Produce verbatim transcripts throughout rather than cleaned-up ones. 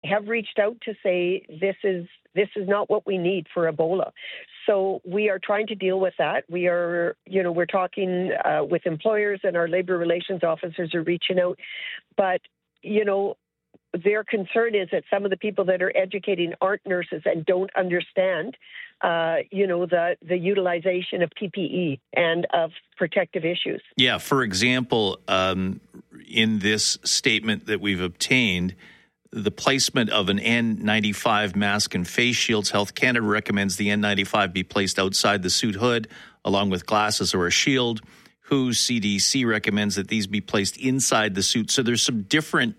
have reached out to say this is this is not what we need for Ebola. So we are trying to deal with that. We are, you know, we're talking uh, with employers, and our labor relations officers are reaching out. But, you know, their concern is that some of the people that are educating aren't nurses and don't understand, uh, you know, the, the utilization of P P E and of protective issues. Yeah, for example, um, in this statement that we've obtained, the placement of an N ninety-five mask and face shields, Health Canada recommends the N ninety-five be placed outside the suit hood, along with glasses or a shield. W H O C D C recommends that these be placed inside the suit. So there's some different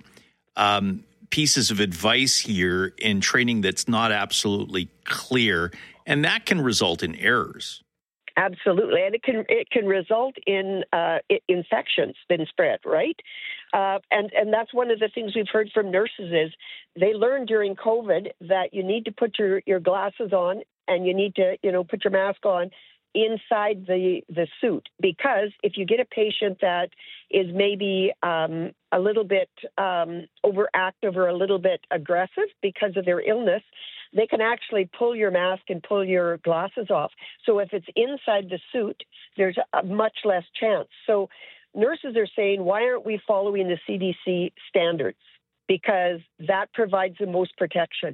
um, pieces of advice here in training that's not absolutely clear, and that can result in errors. Absolutely, and it can it can result in uh, infections being spread, right? Uh, and and that's one of the things we've heard from nurses is they learned during COVID that you need to put your, your glasses on and you need to you know put your mask on inside the the suit, because if you get a patient that is maybe um, a little bit um, overactive or a little bit aggressive because of their illness, they can actually pull your mask and pull your glasses off. So if it's inside the suit, there's a much less chance. So nurses are saying, why aren't we following the C D C standards? Because that provides the most protection.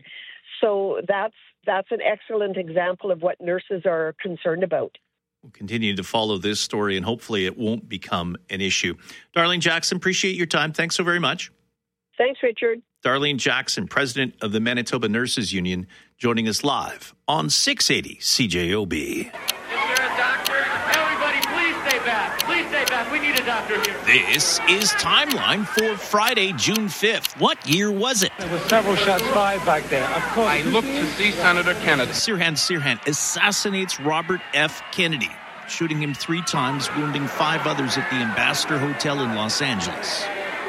So that's that's an excellent example of what nurses are concerned about. We'll continue to follow this story, and hopefully it won't become an issue. Darlene Jackson, appreciate your time. Thanks so very much. Thanks, Richard. Darlene Jackson, president of the Manitoba Nurses Union, joining us live on six eighty C J O B. Is there a doctor? Everybody, please stay back. Please stay back. We need a doctor here. This is Timeline for Friday, June fifth. What year was it? There were several shots fired back there. Of course. I look to see Senator Kennedy. Sirhan Sirhan assassinates Robert F. Kennedy, shooting him three times, wounding five others at the Ambassador Hotel in Los Angeles.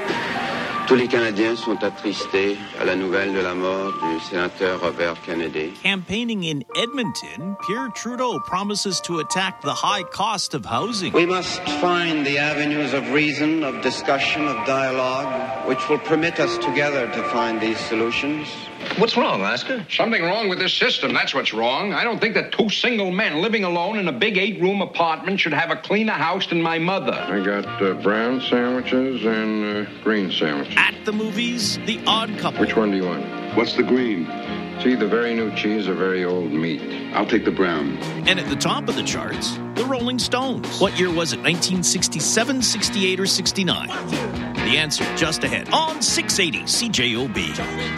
Tous les Canadiens sont attristés à la nouvelle de la mort du sénateur Robert Kennedy. Campaigning in Edmonton, Pierre Trudeau promises to attack the high cost of housing. We must find the avenues of reason, of discussion, of dialogue, which will permit us together to find these solutions. What's wrong, Oscar? Something wrong with this system, that's what's wrong. I don't think that two single men living alone in a big eight-room apartment should have a cleaner house than my mother. I got uh, brown sandwiches and uh, green sandwiches. At the movies, The Odd Couple. Which one do you want? What's the green? See, the very new cheese or very old meat? I'll take the brown. And at the top of the charts, The Rolling Stones. What year was it? nineteen sixty-seven, sixty-eight, or sixty-nine? The answer just ahead on six eighty C J O B.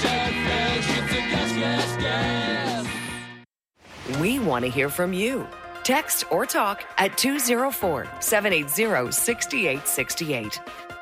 We want to hear from you. Text or talk at two oh four, seven eight zero, six eight six eight.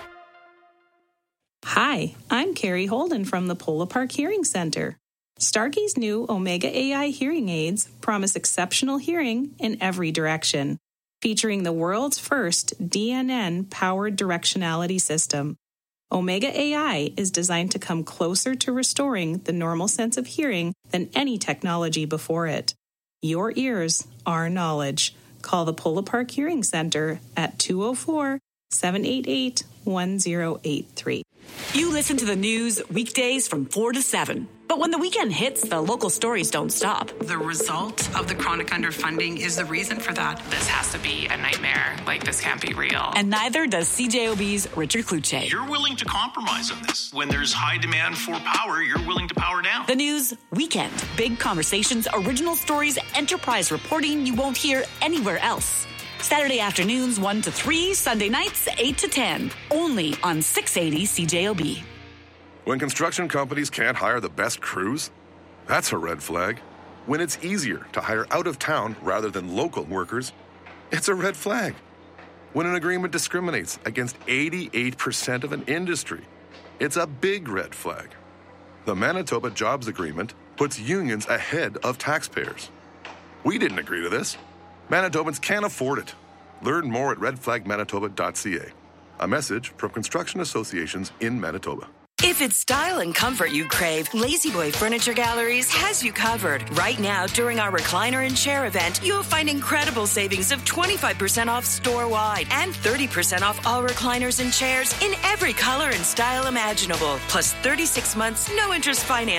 Hi, I'm Carrie Holden from the Polo Park Hearing Center. Starkey's new Omega A I hearing aids promise exceptional hearing in every direction, featuring the world's first D N N-powered directionality system. Omega A I is designed to come closer to restoring the normal sense of hearing than any technology before it. Your ears, our knowledge. Call the Polo Park Hearing Center at two oh four, seven eight eight, one oh eight three. You listen to the news weekdays from four to seven. But when the weekend hits, the local stories don't stop. The result of the chronic underfunding is the reason for that. This has to be a nightmare. Like, this can't be real. And neither does C J O B's Richard Kluche. You're willing to compromise on this. When there's high demand for power, you're willing to power down. The news weekend. Big conversations, original stories, enterprise reporting you won't hear anywhere else. Saturday afternoons one to three, Sunday nights eight to ten. Only on six eighty C J O B. When construction companies can't hire the best crews, that's a red flag. When it's easier to hire out-of-town rather than local workers, it's a red flag. When an agreement discriminates against eighty-eight percent of an industry, it's a big red flag. The Manitoba Jobs Agreement puts unions ahead of taxpayers. We didn't agree to this. Manitobans can't afford it. Learn more at red flag manitoba dot c a. A message from construction associations in Manitoba. If it's style and comfort you crave, Lazy Boy Furniture Galleries has you covered. Right now, during our Recliner and Chair event, you'll find incredible savings of twenty-five percent off store-wide and thirty percent off all recliners and chairs in every color and style imaginable. Plus thirty-six months, no interest financing.